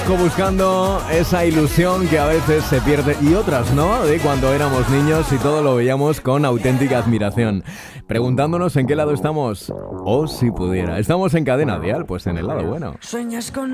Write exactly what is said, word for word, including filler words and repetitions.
Buscando esa ilusión que a veces se pierde y otras no, de cuando éramos niños y todo lo veíamos con auténtica admiración. Preguntándonos en qué lado estamos, o si pudiera. Estamos en Cadena Dial, pues en el lado bueno. Sueñas con